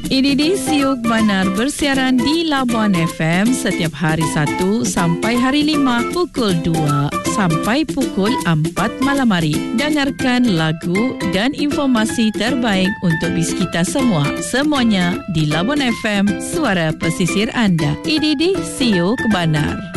Ini di Siok Banar bersiaran di Labuan FM setiap hari 1 sampai hari 5 pukul 2 sampai pukul 4 malam hari. Dengarkan lagu dan informasi terbaik untuk bis kita semua. Semuanya di Labuan FM, suara pesisir anda. Ini di Siok Banar.